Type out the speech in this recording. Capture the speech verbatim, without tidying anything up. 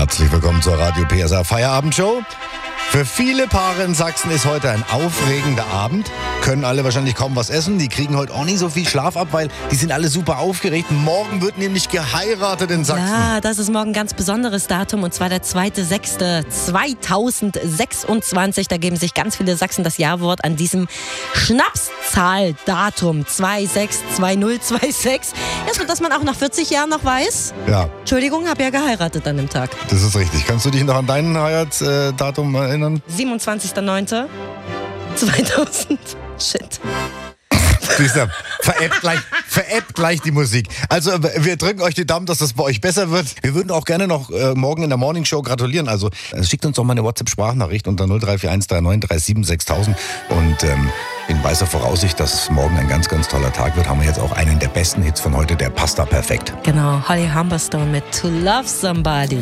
Herzlich willkommen zur Radio P S A Feierabendshow. Für viele Paare in Sachsen ist heute ein aufregender Abend. Können alle wahrscheinlich kaum was essen. Die kriegen heute auch nicht so viel Schlaf ab, weil die sind alle super aufgeregt. Morgen wird nämlich geheiratet in Sachsen. Ja, das ist morgen ein ganz besonderes Datum, und zwar der zweiter sechster zweitausendsechsundzwanzig. Da geben sich ganz viele Sachsen das Jawort an diesem Schnapszahldatum zwei sechs zwei null zwei sechs. Erstmal, dass man auch nach vierzig Jahren noch weiß. Ja. Entschuldigung, habe ja geheiratet an dem Tag. Das ist richtig. Kannst du dich noch an dein Heiratsdatum erinnern? siebenundzwanzigster neunter zweitausend. Shit. Dieser veräppt gleich, veräppt gleich die Musik. Also wir drücken euch die Daumen, dass das bei euch besser wird. Wir würden auch gerne noch äh, morgen in der Morning Show gratulieren. Also äh, schickt uns doch mal eine WhatsApp-Sprachnachricht unter null drei vier eins drei neun drei sieben sechstausend. Und ähm, in weißer Voraussicht, dass morgen ein ganz, ganz toller Tag wird, haben wir jetzt auch einen der besten Hits von heute, der passt da perfekt. Genau, Holly Humberstone mit To Love Somebody.